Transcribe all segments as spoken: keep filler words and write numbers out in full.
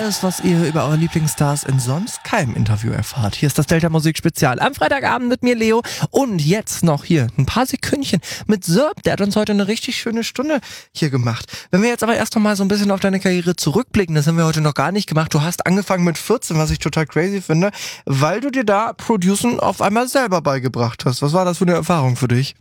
alles, was ihr über eure Lieblingsstars in sonst keinem Interview erfahrt. Hier ist das Delta Musik Spezial am Freitagabend mit mir, Leo. Und jetzt noch hier ein paar Sekündchen mit Sirp. Der hat uns heute eine richtig schöne Stunde hier gemacht. Wenn wir jetzt aber erst noch mal so ein bisschen auf deine Karriere zurückblicken, das haben wir heute noch gar nicht gemacht. Du hast angefangen mit vierzehn, was ich total crazy finde, weil du dir da Producen auf einmal selber beigebracht hast. Was war das für eine Erfahrung für dich?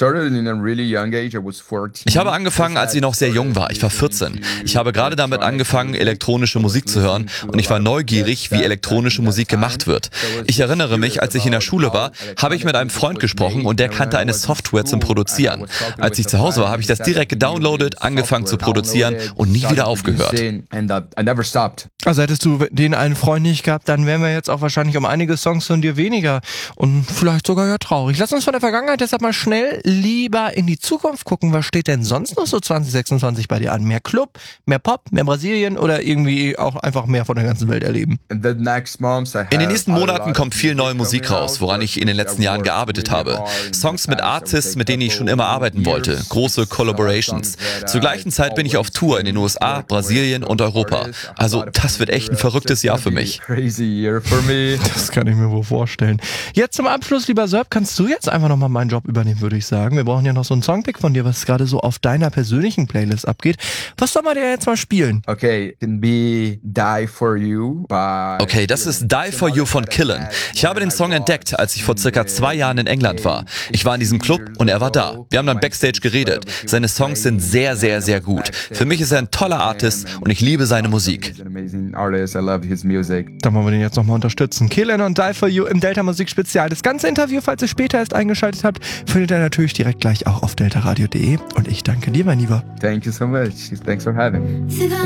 Ich habe angefangen, als ich noch sehr jung war. Ich war vierzehn. Ich habe gerade damit angefangen, elektronische Musik zu hören und ich war neugierig, wie elektronische Musik gemacht wird. Ich erinnere mich, als ich in der Schule war, habe ich mit einem Freund gesprochen und der kannte eine Software zum Produzieren. Als ich zu Hause war, habe ich das direkt gedownloadet, angefangen zu produzieren und nie wieder aufgehört. Also hättest du den einen Freund nicht gehabt, dann wären wir jetzt auch wahrscheinlich um einige Songs von dir weniger und vielleicht sogar ja traurig. Lass uns von der Vergangenheit deshalb mal schnell lieber in die Zukunft gucken. Was steht denn sonst noch so zwanzig sechsundzwanzig bei dir an? Mehr Club, mehr Pop, mehr Brasilien oder irgendwie auch einfach mehr von der ganzen Welt erleben? In den nächsten Monaten kommt viel neue Musik raus, woran ich in den letzten Jahren gearbeitet habe. Songs mit Artists, mit denen ich schon immer arbeiten wollte. Große Collaborations. Zur gleichen Zeit bin ich auf Tour in den U S A, Brasilien und Europa. Also das wird echt ein verrücktes Jahr für mich. Das kann ich mir wohl vorstellen. Jetzt zum Abschluss, lieber Sirp, kannst du jetzt einfach nochmal meinen Job übernehmen, würde ich sagen. Wir brauchen ja noch so einen Songpick von dir, was gerade so auf deiner persönlichen Playlist abgeht. Was soll man dir jetzt mal spielen? Okay, Okay, das ist Die For You von Killen. Ich habe den Song entdeckt, als ich vor circa zwei Jahren in England war. Ich war in diesem Club und er war da. Wir haben dann Backstage geredet. Seine Songs sind sehr, sehr, sehr gut. Für mich ist er ein toller Artist und ich liebe seine Musik. Dann wollen wir den jetzt nochmal unterstützen. Killen und Die For You im Delta Musik Spezial. Das ganze Interview, falls ihr später erst eingeschaltet habt, findet ihr natürlich direkt gleich auch auf deltaradio punkt de. Und ich danke dir, mein Lieber. Thank you so much. Thanks for having me.